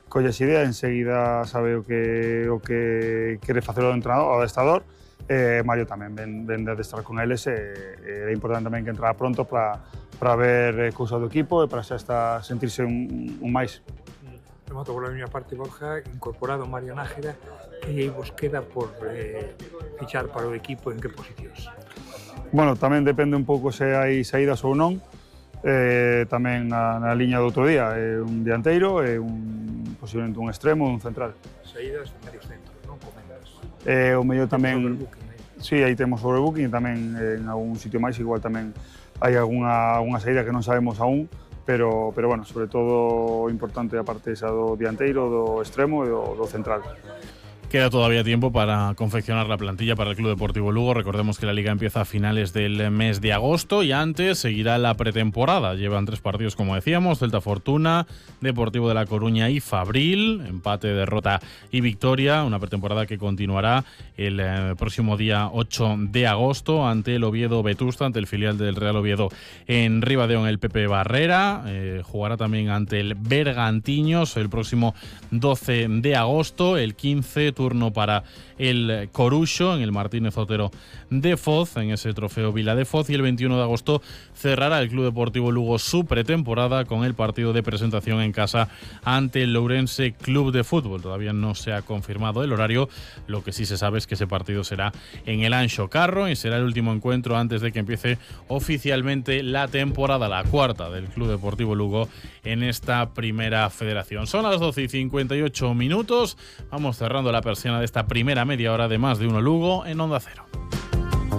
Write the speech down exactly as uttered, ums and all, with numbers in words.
colle esa idea, enseguida sabe o que, o que quere facer o entrenador, o adestrador. Eh, Mario tamén ven, ven de adestrar con eles e eh, é importante tamén que entrara pronto para para ver eh, cousas do equipo e para xa está, sentirse un, un máis. Remato por la miña parte, Borja, incorporado Mario Nájera, e vos queda por eh, fichar para o equipo en que posicións? Bueno, tamén depende un pouco se hai saídas ou non. Eh, tamén na, na liña do outro día, é un dianteiro e un, posiblemente un extremo e un central. Saídas de medio centro, non comentas? Eh, o mellor tamén... Sí, aí temos overbooking e tamén en algún sitio máis igual tamén hai algunha, algunha saída que non sabemos aún, pero, pero bueno, sobre todo importante a parte esa do dianteiro, do extremo e do, do central. Queda todavía tiempo para confeccionar la plantilla para el Club Deportivo Lugo. Recordemos que la Liga empieza a finales del mes de agosto y antes seguirá la pretemporada. Llevan tres partidos, como decíamos: Celta Fortuna, Deportivo de La Coruña y Fabril. Empate, derrota y victoria. Una pretemporada que continuará el eh, próximo día ocho de agosto ante el Oviedo Vetusta, ante el filial del Real Oviedo en Ribadeo, en el Pepe Barrera. Eh, jugará también ante el Bergantiños el próximo doce de agosto. El quince, turno para el Coruxo en el Martínez Otero de Foz, en ese trofeo Vila de Foz, y el veintiuno de agosto cerrará el Club Deportivo Lugo su pretemporada con el partido de presentación en casa ante el Lourense Club de Fútbol. Todavía no se ha confirmado el horario, lo que sí se sabe es que ese partido será en el Anxo Carro y será el último encuentro antes de que empiece oficialmente la temporada, la cuarta del Club Deportivo Lugo en esta primera federación. Son las doce y cincuenta y ocho minutos, vamos cerrando la persiana de esta primera media hora de Más de Uno Lugo en Onda Cero.